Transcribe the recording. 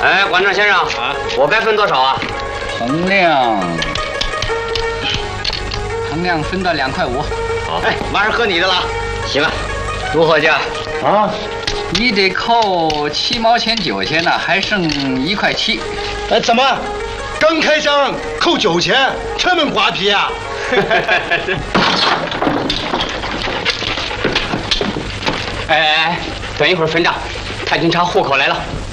哎，馆长先生啊，我该分多少啊？ 衡量分到2块5。 好，哎，马上喝你的了。行啊，如何价？ 啊，你得扣7毛钱9钱呢，还剩1块7。 哎，怎么？刚开张扣9钱，这么瓜皮啊？ 哎，等一会儿分账，太警察户口来了。